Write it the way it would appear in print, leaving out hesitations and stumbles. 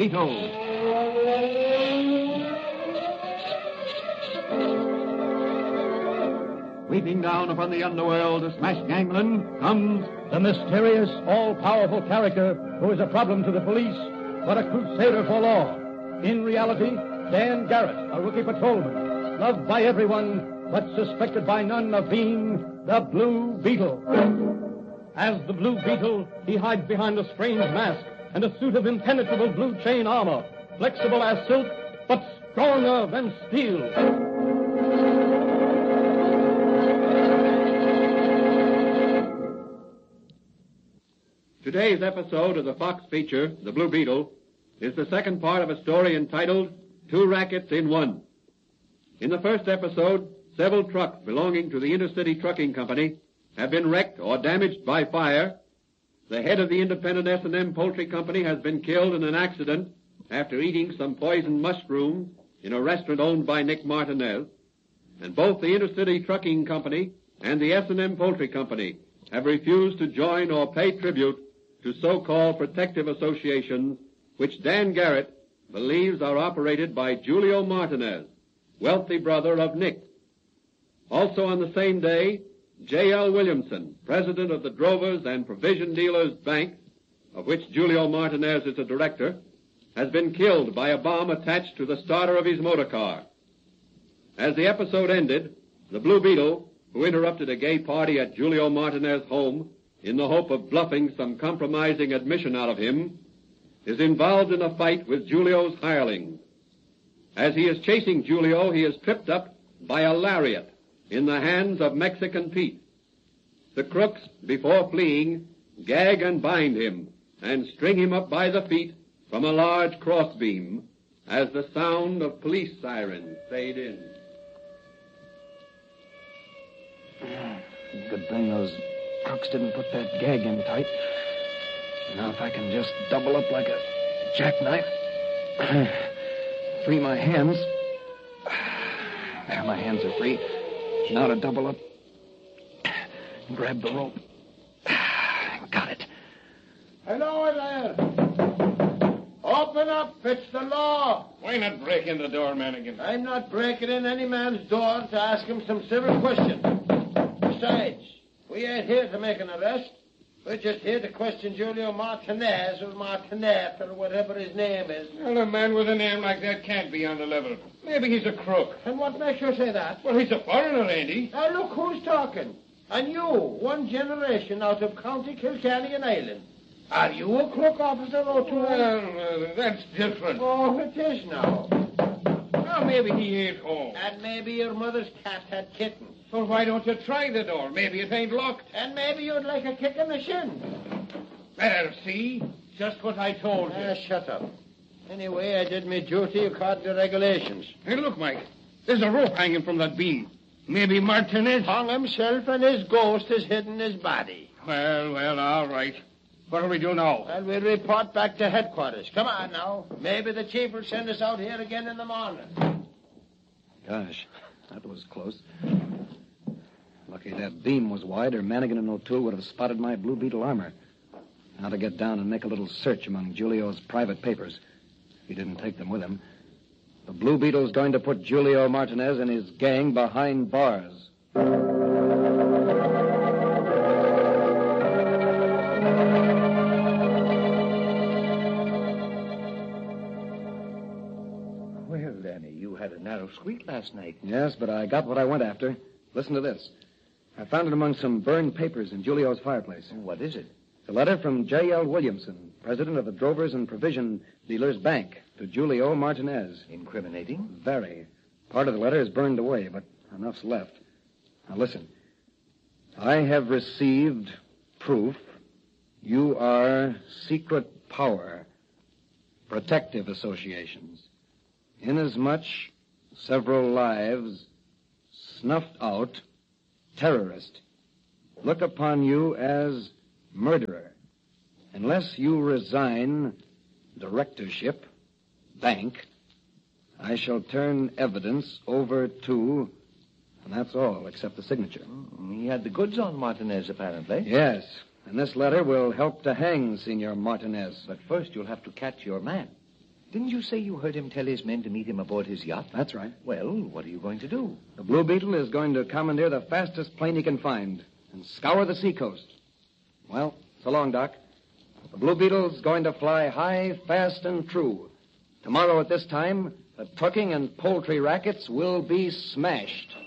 Beetle. Sweeping down upon the underworld to smash gangland comes the mysterious, all-powerful character who is a problem to the police, but a crusader for law. In reality, Dan Garrett, a rookie patrolman, loved by everyone, but suspected by none of being the Blue Beetle. As the Blue Beetle, he hides behind a strange mask and a suit of impenetrable blue chain armor, flexible as silk, but stronger than steel. Today's episode of the Fox feature, The Blue Beetle, is the second part of a story entitled Two Rackets in One. In the first episode, several trucks belonging to the Intercity Trucking Company have been wrecked or damaged by fire. The head of the independent S&M Poultry Company has been killed in an accident after eating some poisoned mushrooms in a restaurant owned by Nick Martinez. And both the Intercity Trucking Company and the S&M Poultry Company have refused to join or pay tribute to so-called protective associations which Dan Garrett believes are operated by Julio Martinez, wealthy brother of Nick. Also on the same day, J.L. Williamson, president of the Drovers and Provision Dealers Bank, of which Julio Martinez is a director, has been killed by a bomb attached to the starter of his motor car. As the episode ended, the Blue Beetle, who interrupted a gay party at Julio Martinez's home in the hope of bluffing some compromising admission out of him, is involved in a fight with Julio's hirelings. As he is chasing Julio, he is tripped up by a lariat in the hands of Mexican Pete. The crooks, before fleeing, gag and bind him and string him up by the feet from a large crossbeam as the sound of police sirens fade in. Good thing those crooks didn't put that gag in tight. Now if I can just double up like a jackknife, free my hands. There, my hands are free. Now to double up, grab the rope. Got it. Hello there. Open up, it's the law. Why not break in the door, Manigan? I'm not breaking in any man's door to ask him some civil questions. Besides, we ain't here to make an arrest. We're just here to question Julio Martinez or Martinet or whatever his name is. Well, a man with a name like that can't be on the level. Maybe he's a crook. And what makes you say that? Well, he's a foreigner, ain't he? Now, look who's talking. And you, one generation out of County Kilkenny and Ireland. Are you a crook, Officer O'Toole? Well, that's different. Oh, it is now. Well, maybe he ain't home. And maybe your mother's cat had kittens. Well, why don't you try the door? Maybe it ain't locked. And maybe you'd like a kick in the shin. There, see? Just what I told you. Shut up. Anyway, I did my duty according to regulations. Hey, look, Mike. There's a rope hanging from that beam. Maybe Martinez hung himself and his ghost has hidden his body. Well, all right. What do we do now? Well, we'll report back to headquarters. Come on now. Maybe the chief will send us out here again in the morning. Gosh, that was close. Lucky that beam was wide, or Manigan and O'Toole would have spotted my Blue Beetle armor. Now to get down and make a little search among Julio's private papers. He didn't take them with him. The Blue Beetle's going to put Julio Martinez and his gang behind bars. Well, Danny, you had a narrow squeak last night. Yes, but I got what I went after. Listen to this. I found it among some burned papers in Julio's fireplace. What is it? It's a letter from J.L. Williamson, president of the Drovers and Provision Dealers Bank, to Julio Martinez. Incriminating? Very. Part of the letter is burned away, but enough's left. Now listen. I have received proof you are secret power, protective associations, inasmuch several lives snuffed out, terrorist, look upon you as murderer. Unless you resign directorship, bank, I shall turn evidence over to, and that's all except the signature. He had the goods on Martinez, apparently. Yes, and this letter will help to hang Senor Martinez. But first you'll have to catch your man. Didn't you say you heard him tell his men to meet him aboard his yacht? That's right. Well, what are you going to do? The Blue Beetle is going to commandeer the fastest plane he can find and scour the seacoast. Well, so long, Doc. The Blue Beetle's going to fly high, fast, and true. Tomorrow at this time, the trucking and poultry rackets will be smashed.